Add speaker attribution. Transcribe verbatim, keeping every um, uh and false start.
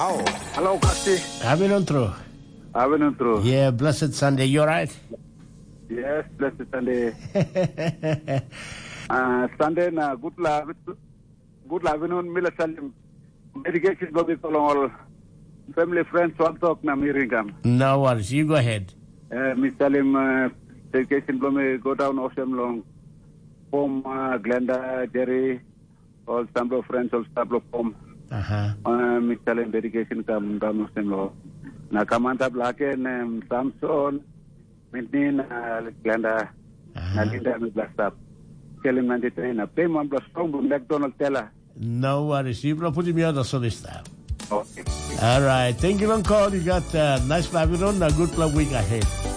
Speaker 1: Oh, hello, Kasti.
Speaker 2: Abenantro.
Speaker 1: Abenantro.
Speaker 2: Yeah, blessed Sunday. You all right?
Speaker 1: Yes, blessed Sunday. uh, Sunday na good la good la vinon mila salim. Medication babi kolong family friends one talk na miringam.
Speaker 2: No worries. You go ahead.
Speaker 1: Uh, Miss Salim uh, medication babi go down ocean long. Pom uh, Glenda Jerry all some of friends all stablo pom.
Speaker 2: Uh-huh.
Speaker 1: Uh, Miss Salim medication kam down ocean long. Na kamanta blaken um, Samson Mintin uh, Glenda
Speaker 2: Uh-huh.
Speaker 1: na Linda mi blastap. Kelim nanti train pay man plus strong McDonald tela.
Speaker 2: No worries. You will put me on the solista.
Speaker 1: Okay.
Speaker 2: All right. Thank you, Uncle. You got a uh, nice Babylon, a good club week ahead.